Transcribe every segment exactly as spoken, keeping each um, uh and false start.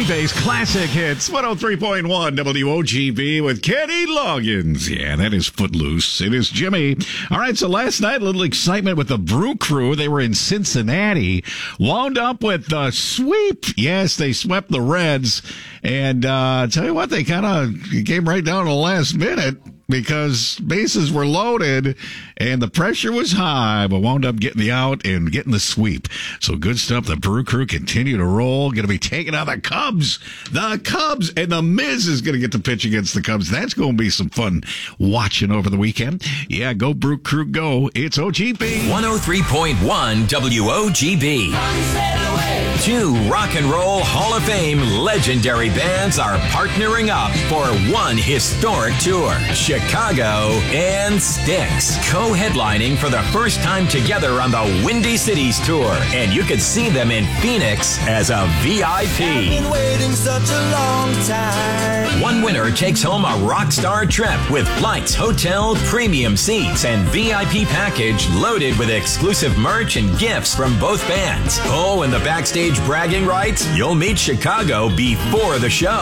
Weekdays, classic hits, one oh three point one W O G B with Kenny Loggins. Yeah, that is Footloose. It is Jimmy. All right, so last night, a little excitement with the Brew Crew. They were in Cincinnati. Wound up with the sweep. Yes, they swept the Reds. And uh tell you what, they kind of came right down to the last minute, because bases were loaded and the pressure was high, but wound up getting the out and getting the sweep. So good stuff. The Brew Crew continue to roll. Going to be taking out the Cubs. The Cubs. And the Miz is going to get to pitch against the Cubs. That's going to be some fun watching over the weekend. Yeah, go Brew Crew, go. It's O G B. one oh three point one W O G B. Two Rock and Roll Hall of Fame legendary bands are partnering up for one historic tour. Chicago and Styx, co-headlining for the first time together on the Windy Cities Tour. And you could see them in Phoenix as a V I P. I've been waiting such a long time. One winner takes home a rock star trip with flights, hotel, premium seats, and V I P package loaded with exclusive merch and gifts from both bands. Oh, and the backstage bragging rights? You'll meet Chicago before the show.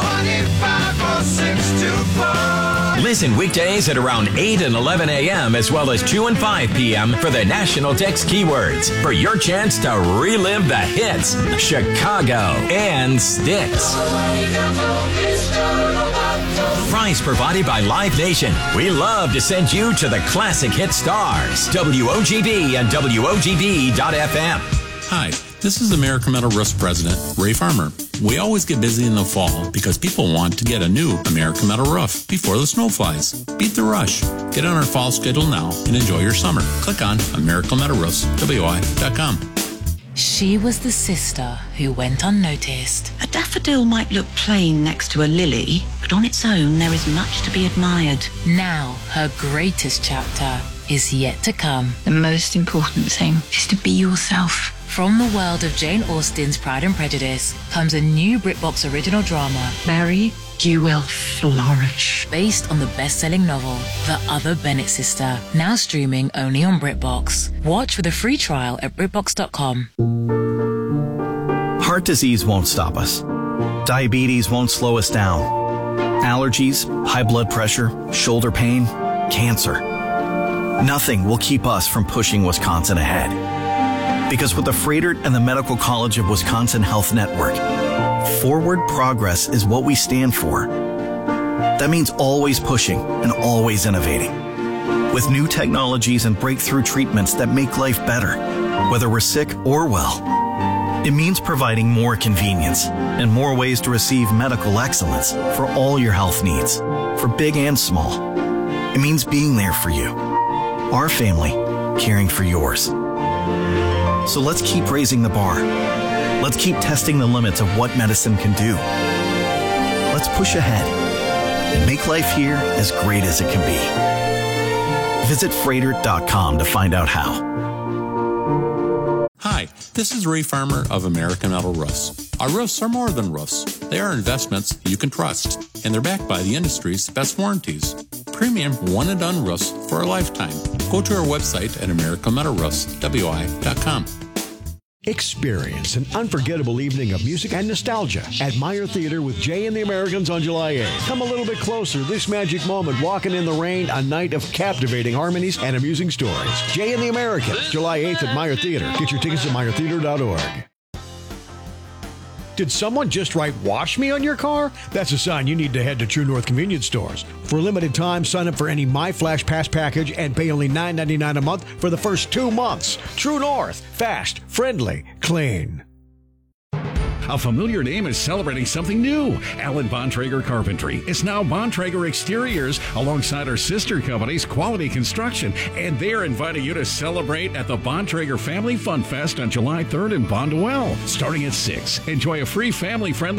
Listen weekdays at around eight and eleven a.m. as well as two and five p.m. for the National Text keywords for your chance to relive the hits, Chicago and Styx. Prize provided by Live Nation. We love to send you to the classic hit stars. W O G B and W O G B dot F M. Hi, this is American Metal Roofs President Ray Farmer. We always get busy in the fall because people want to get a new American Metal roof before the snow flies. Beat the rush. Get on our fall schedule now and enjoy your summer. Click on American Metal Roofs, W I dot com. She was the sister who went unnoticed. A daffodil might look plain next to a lily, but on its own there is much to be admired. Now her greatest chapter is yet to come. The most important thing is to be yourself. From the world of Jane Austen's Pride and Prejudice comes a new BritBox original drama, Mary, you will flourish. based on the best-selling novel, The Other Bennett Sister, now streaming only on BritBox. Watch with a free trial at BritBox dot com. Heart disease won't stop us. Diabetes won't slow us down. Allergies, high blood pressure, shoulder pain, cancer. Nothing will keep us from pushing Wisconsin ahead. Because with the Froedtert and the Medical College of Wisconsin Health Network, forward progress is what we stand for. That means always pushing and always innovating. With new technologies and breakthrough treatments that make life better, whether we're sick or well. It means providing more convenience and more ways to receive medical excellence for all your health needs, for big and small. It means being there for you, our family, caring for yours. So let's keep raising the bar. Let's keep testing the limits of what medicine can do. Let's push ahead and make life here as great as it can be. Visit Froedtert dot com to find out how. Hi, this is Ray Farmer of American Metal Roofs. Our roofs are more than roofs. They are investments you can trust, and they're backed by the industry's best warranties. Premium one-and-done roofs for a lifetime. Go to our website at American Metal Roofs, W I dot com. Experience an unforgettable evening of music and nostalgia at Meyer Theater with Jay and the Americans on July eighth. Come a little bit closer. This magic moment, walking in the rain, a night of captivating harmonies and amusing stories. Jay and the Americans, July eighth at Meyer Theater. Get your tickets at Meyer Theater dot org. Did someone just write "wash me" on your car? That's a sign you need to head to True North convenience stores. For a limited time, sign up for any My Flash Pass package and pay only nine ninety-nine a month for the first two months. True North. Fast, friendly, clean. A familiar name is celebrating something new. Alan Bontrager Carpentry is now Bontrager Exteriors alongside our sister companies, Quality Construction, and they're inviting you to celebrate at the Bontrager Family Fun Fest on July third in Bonduelle. Starting at six, enjoy a free family-friendly